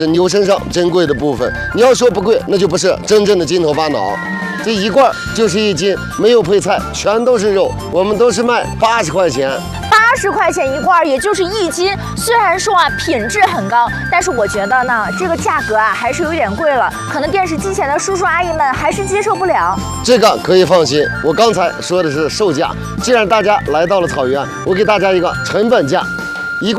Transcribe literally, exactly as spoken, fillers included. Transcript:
牛身上珍贵的部分。你要说不贵，那就不是真正的筋头巴脑。这一罐就是一斤，没有配菜，全都是肉。我们都是卖八十块钱。 八十块钱一罐，也就是一斤。虽然说啊品质很高，但是我觉得呢这个价格啊还是有点贵了，可能电视机前的叔叔阿姨们还是接受不了。 这个可以放心，我刚才说的是售价。既然大家来到了草原，我给大家一个成本价。